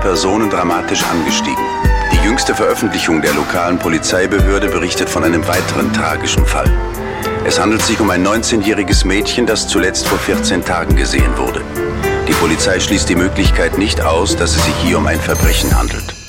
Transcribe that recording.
Personen dramatisch angestiegen. Die jüngste Veröffentlichung der lokalen Polizeibehörde berichtet von einem weiteren tragischen Fall. Es handelt sich um ein 19-jähriges Mädchen, das zuletzt vor 14 Tagen gesehen wurde. Die Polizei schließt die Möglichkeit nicht aus, dass es sich hier um ein Verbrechen handelt.